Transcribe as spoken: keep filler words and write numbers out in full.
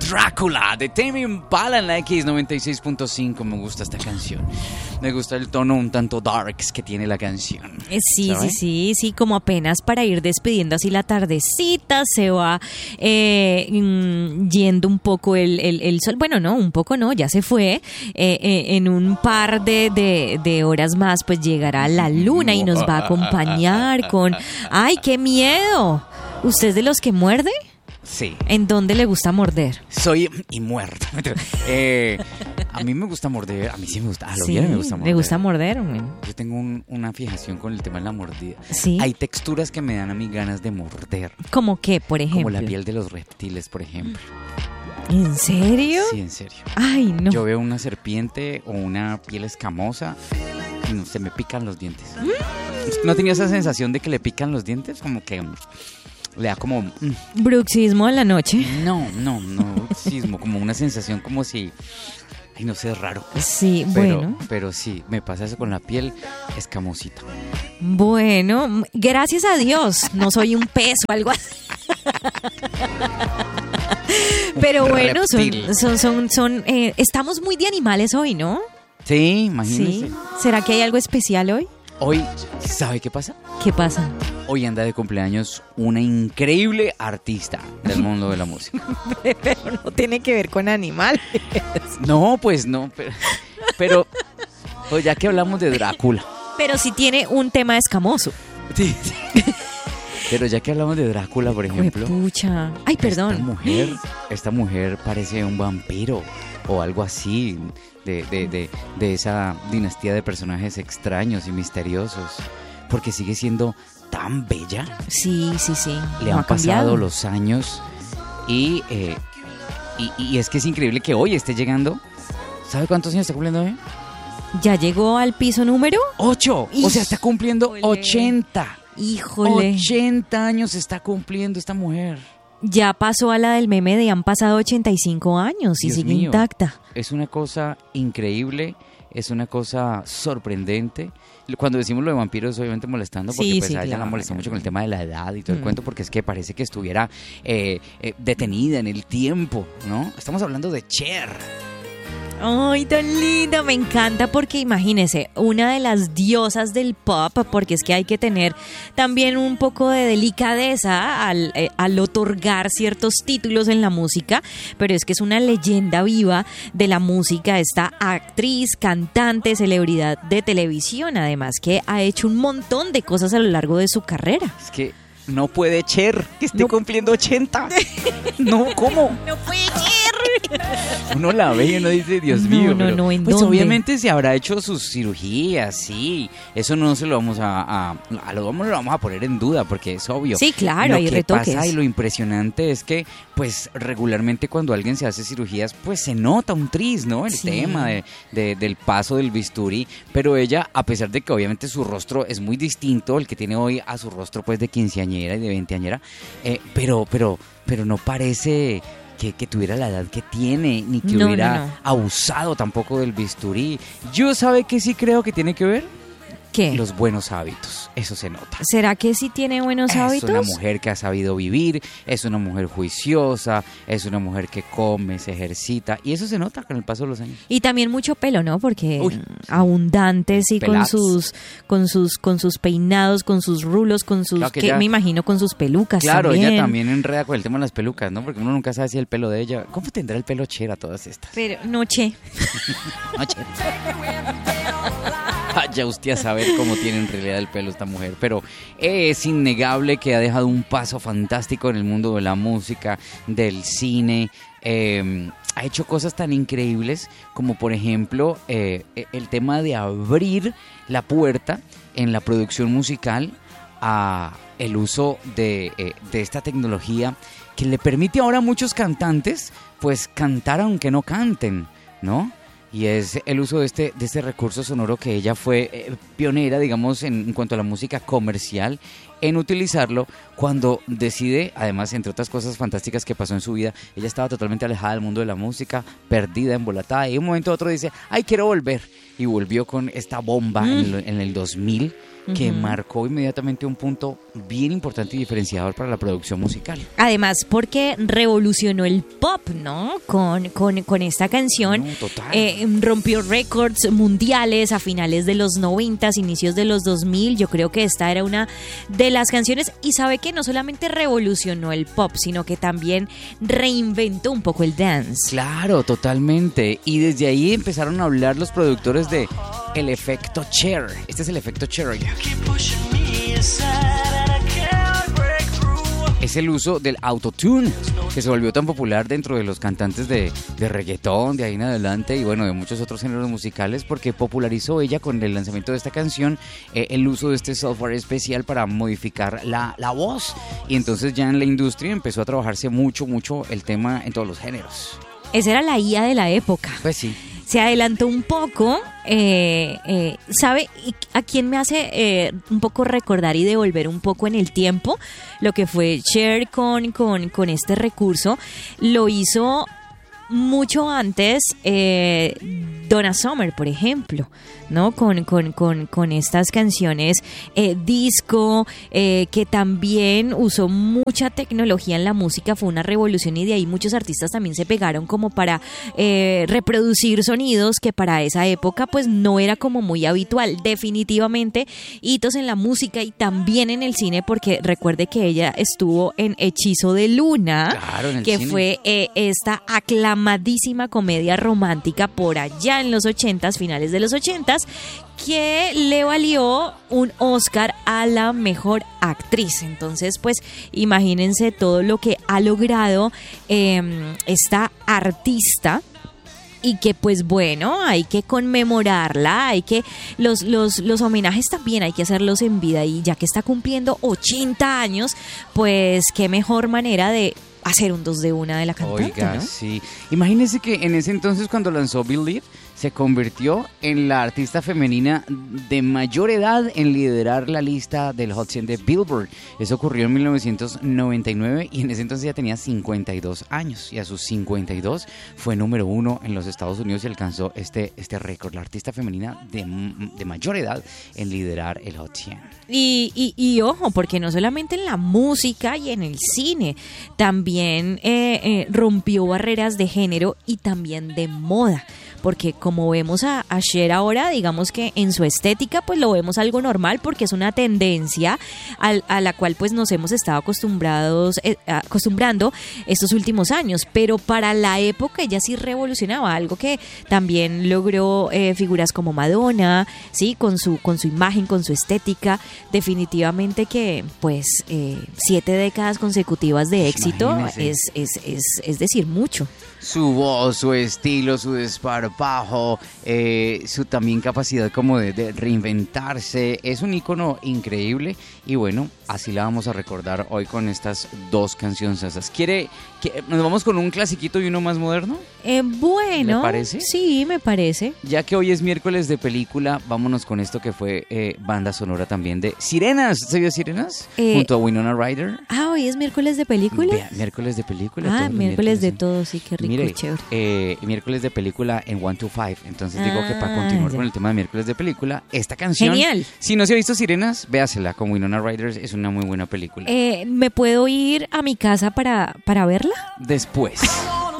Drácula de Tame Impala en la X noventa y seis punto cinco. Me gusta esta canción. Me gusta el tono un tanto darks que tiene la canción. Eh, sí, ¿Sabe? sí, sí, sí, como apenas para ir despidiendo así la tardecita, se va eh, mm, yendo un poco el, el, el sol. Bueno, no, un poco no, ya se fue. Eh, eh, en un par de, de, de horas más pues llegará la luna y nos va a acompañar con... ¡Ay, qué miedo! ¿Usted es de los que muerde? Sí. ¿En dónde le gusta morder? Soy y muerto. Eh, a mí me gusta morder. A mí sí me gusta. A lo Sí, bien me gusta morder. ¿le gusta morder? Bueno. Yo tengo un- una fijación con el tema de la mordida. Sí. Hay texturas que me dan a mí ganas de morder. ¿Cómo qué, por ejemplo? Como la piel de los reptiles, por ejemplo. ¿En serio? Sí, en serio. Ay, no. Yo veo una serpiente o una piel escamosa y no, se me pican los dientes. ¿No tenía esa sensación de que le pican los dientes? Como que mm, le da como... mm, Bruxismo en la noche. no, no, no, sismo, como una sensación como si... Ay, no sé, es raro. Sí, Pero, bueno. pero sí, me pasa eso con la piel escamosita. Bueno, gracias a Dios, no soy un pez o algo así. Pero bueno, son, Reptil. son, son, son eh, estamos muy de animales hoy, ¿no? Sí, imagínese. Sí. ¿Será que hay algo especial hoy? Hoy, ¿sabe qué pasa? ¿Qué pasa? Hoy anda de cumpleaños una increíble artista del mundo de la música. Pero no tiene que ver con animales. No, pues no, pero, pero pues ya que hablamos de Drácula. Pero sí tiene un tema escamoso. Sí, sí. Pero ya que hablamos de Drácula, por ejemplo, Pucha. Ay, esta perdón. mujer, esta mujer parece un vampiro o algo así de, de, de, de esa dinastía de personajes extraños y misteriosos, porque sigue siendo tan bella. Sí, sí, sí. Le No han ha cambiado. pasado los años y, eh, y, y es que es increíble que hoy esté llegando. ¿Sabe cuántos años está cumpliendo hoy? ¿Ya llegó al piso número? ¡Ocho! O sea, está cumpliendo Híjole. ochenta. Híjole. ochenta años está cumpliendo esta mujer. Ya pasó a la del meme de han pasado ochenta y cinco años y Dios sigue mío. intacta. Es una cosa increíble, es una cosa sorprendente. Cuando decimos lo de vampiros, obviamente molestando, porque Sí, pues sí, a ella la claro. molestó mucho con el tema de la edad y todo el Mm. cuento, porque es que parece que estuviera eh, eh, detenida en el tiempo, ¿no? Estamos hablando de Cher. Ay, tan linda, me encanta porque imagínese, una de las diosas del pop, porque es que hay que tener también un poco de delicadeza al, eh, al otorgar ciertos títulos en la música, pero es que es una leyenda viva de la música, esta actriz, cantante, celebridad de televisión, además que ha hecho un montón de cosas a lo largo de su carrera. Es que no puede Cher, que esté No. cumpliendo ochenta. No, ¿cómo? ¡No puede ser! Uno la ve y uno dice, Dios No, mío. no, pero, no, ¿en pues dónde? obviamente se habrá hecho sus cirugías, sí. Eso no se lo vamos a, a, a lo, vamos, lo vamos a poner en duda porque es obvio. Sí, claro, lo hay que retoques. pasa y lo impresionante es que, pues, regularmente cuando alguien se hace cirugías, pues se nota un tris, ¿no? El Sí. tema de, de- del paso del bisturí. Pero ella, a pesar de que obviamente su rostro es muy distinto, el que tiene hoy a su rostro, pues, de quinceañera y de veinteañera, eh, pero, pero, pero no parece que, que tuviera la edad que tiene, ni que No, hubiera no, no. abusado tampoco del bisturí. Yo sabe que sí creo que tiene que ver ¿Qué? los buenos hábitos, eso se nota. ¿Será que sí tiene buenos Es hábitos? una mujer que ha sabido vivir, es una mujer juiciosa, es una mujer que come, se ejercita, y eso se nota con el paso de los años. Y también mucho pelo, ¿no? Porque Uy, sí. abundante, sí, con Pelaz. sus, con sus, con sus peinados, con sus rulos, con sus, Claro que que ella- me imagino con sus pelucas. Claro, también. ella también enreda con el tema de las pelucas, ¿no? Porque uno nunca sabe si el pelo de ella... ¿Cómo tendrá el pelo Cher a todas estas? Pero noche. No, Cher. Vaya usted a saber cómo tiene en realidad el pelo esta mujer, pero es innegable que ha dejado un paso fantástico en el mundo de la música, del cine. Eh, ha hecho cosas tan increíbles como, por ejemplo, eh, el tema de abrir la puerta en la producción musical a el uso de, eh, de esta tecnología que le permite ahora a muchos cantantes pues cantar aunque no canten, ¿no? Y es el uso de este, de este recurso sonoro que ella fue eh, pionera, digamos, en, en cuanto a la música comercial en utilizarlo cuando decide, además, entre otras cosas fantásticas que pasó en su vida, ella estaba totalmente alejada del mundo de la música, perdida, embolatada, y de un momento a otro dice, ay, quiero volver, y volvió con esta bomba mm. en, el, en el dos mil, que uh-huh. marcó inmediatamente un punto bien importante y diferenciador para la producción musical. Además, porque revolucionó el pop, ¿no? Con, con, con esta canción. No, total. Eh, rompió récords mundiales a finales de los noventas, inicios de los dos mil. Yo creo que esta era una de las canciones. Y sabe que no solamente revolucionó el pop, sino que también reinventó un poco el dance. Claro, totalmente. Y desde ahí empezaron a hablar los productores de el efecto Cher. Este es el efecto Cher. Es el uso del autotune que se volvió tan popular dentro de los cantantes de, de reggaetón, de ahí en adelante, y bueno, de muchos otros géneros musicales, porque popularizó ella con el lanzamiento de esta canción eh, el uso de este software especial para modificar la, la voz, y entonces ya en la industria empezó a trabajarse mucho, mucho el tema en todos los géneros. Esa era la I A de la época. Pues sí. Se adelantó un poco, eh, eh, ¿sabe a quién me hace eh, un poco recordar y devolver un poco en el tiempo? Lo que fue Cher con, con, con este recurso, lo hizo mucho antes eh, Donna Summer, por ejemplo, ¿no? Con, con, con, con estas canciones eh, disco, eh, que también usó mucha tecnología en la música, fue una revolución, y de ahí muchos artistas también se pegaron como para eh, reproducir sonidos que para esa época pues no era como muy habitual. Definitivamente hitos en la música y también en el cine, porque recuerde que ella estuvo en Hechizo de Luna, claro, en el que cine. fue eh, esta aclamadísima comedia romántica por allá en los ochentas, finales de los ochentas, que le valió un Oscar a la mejor actriz. Entonces, pues, imagínense todo lo que ha logrado eh, esta artista. Y que pues bueno, hay que conmemorarla, hay que, los, los, los homenajes también hay que hacerlos en vida, y ya que está cumpliendo ochenta años, pues qué mejor manera de hacer un dos de una de la cantante. Oiga, ¿no? sí. Imagínense que en ese entonces, cuando lanzó Believe, se convirtió en la artista femenina de mayor edad en liderar la lista del Hot cien de Billboard. Eso ocurrió en mil novecientos noventa y nueve, y en ese entonces ya tenía cincuenta y dos años, y a sus cincuenta y dos fue número uno en los Estados Unidos y alcanzó este, este récord, la artista femenina de, de mayor edad en liderar el Hot cien. Y, y, y ojo, porque no solamente en la música y en el cine, también eh, eh, rompió barreras de género y también de moda. Porque como vemos a, a Cher ahora, digamos que en su estética pues lo vemos algo normal, porque es una tendencia a, a la cual pues nos hemos estado acostumbrados eh, acostumbrando estos últimos años, pero para la época ella sí revolucionaba, algo que también logró eh, figuras como Madonna, sí, con su con su imagen, con su estética. Definitivamente que pues eh, siete décadas consecutivas de éxito es, es, es, es decir mucho. Su voz, su estilo, su desparpajo, eh, su también capacidad como de, de reinventarse, es un ícono increíble, y bueno, así la vamos a recordar hoy con estas dos canciones. ¿Quiere que nos vamos con un clasiquito y uno más moderno? Eh, bueno, ¿le parece? Sí, me parece. Ya que hoy es miércoles de película, vámonos con esto que fue eh, banda sonora también de Sirenas. ¿Se vio Sirenas? Eh, Junto a Winona Ryder. Ah, hoy es miércoles de película. Vea, miércoles de película. Ah, miércoles de ¿sí? todo, sí, qué rico, Mire, chévere. Eh, miércoles de película en one to five. Entonces ah, digo que para continuar ya. con el tema de miércoles de película, esta canción, genial. Si no se ha visto Sirenas, véasela con Winona Ryder, es una muy buena película. Eh, ¿Me puedo ir a mi casa para, para verla? Después.